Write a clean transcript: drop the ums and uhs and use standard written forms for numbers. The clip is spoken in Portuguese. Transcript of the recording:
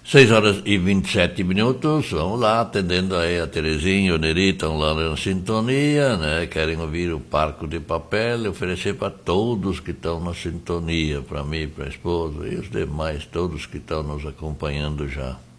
6h27, vamos lá, atendendo aí a Terezinha e o Neri, estão lá na sintonia, né? Querem ouvir o Parco de Papel e oferecer para todos que estão na sintonia, para mim, para a esposa e os demais, todos que estão nos acompanhando já.